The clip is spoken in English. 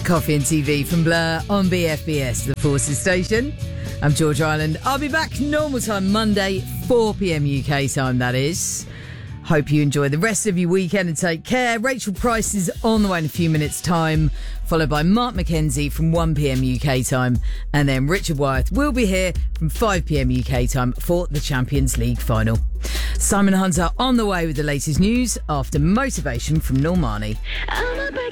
Coffee and TV from Blur on BFBS, the Forces station. I'm George Ireland. I'll be back normal time Monday, 4 p.m. UK time, that is. Hope you enjoy the rest of your weekend and take care. Rachel Price is on the way in a few minutes' time, followed by Mark McKenzie from 1 p.m. UK time. And then Richard Wyeth will be here from 5 p.m. UK time for the Champions League final. Simon Hunter on the way with the latest news after Motivation from Normani.